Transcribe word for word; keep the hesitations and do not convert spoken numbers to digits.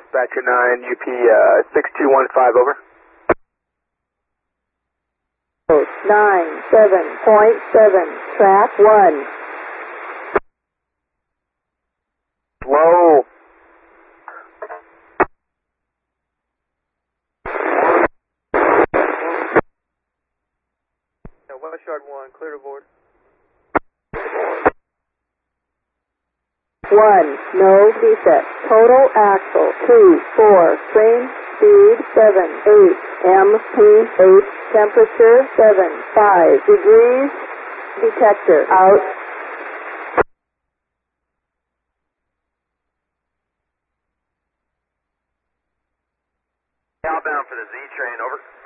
Dispatcher nine, U P uh, six two one five, over. nine seven point seven, track one. Slow. Yeah, West Yard one, clear to board. one, no defect. Total axle, two, four, train speed, seven, eight, M P eight, temperature, seven, five degrees, detector, out. Outbound for the Z train, over.